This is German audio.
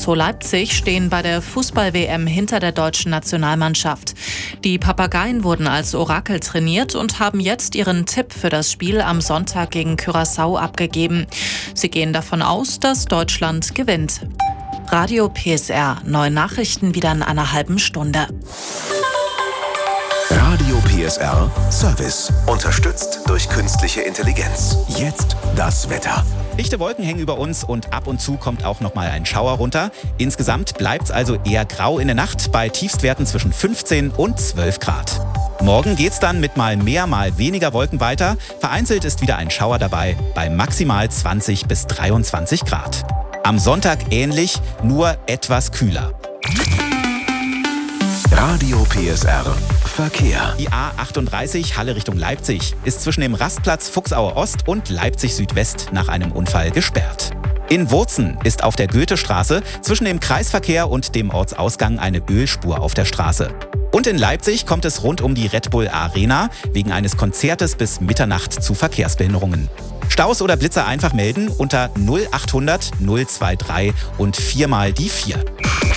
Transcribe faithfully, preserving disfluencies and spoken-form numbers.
S V Leipzig stehen bei der Fußball-W M hinter der deutschen Nationalmannschaft. Die Papageien wurden als Orakel trainiert und haben jetzt ihren Tipp für das Spiel am Sonntag gegen Curaçao abgegeben. Sie gehen davon aus, dass Deutschland gewinnt. Radio P S R, neue Nachrichten wieder in einer halben Stunde. Radio P S R Service, unterstützt durch künstliche Intelligenz. Jetzt das Wetter. Dichte Wolken hängen über uns und ab und zu kommt auch noch mal ein Schauer runter. Insgesamt bleibt es also eher grau in der Nacht bei Tiefstwerten zwischen fünfzehn und zwölf Grad. Morgen geht's dann mit mal mehr, mal weniger Wolken weiter. Vereinzelt ist wieder ein Schauer dabei bei maximal zwanzig bis dreiundzwanzig Grad. Am Sonntag ähnlich, nur etwas kühler. Radio P S R Verkehr. Die A achtunddreißig Halle Richtung Leipzig ist zwischen dem Rastplatz Fuchsauer Ost und Leipzig Südwest nach einem Unfall gesperrt. In Wurzen ist auf der Goethestraße zwischen dem Kreisverkehr und dem Ortsausgang eine Ölspur auf der Straße. Und in Leipzig kommt es rund um die Red Bull Arena wegen eines Konzertes bis Mitternacht zu Verkehrsbehinderungen. Staus oder Blitzer einfach melden unter null achthundert null drei drei und viermal die vier.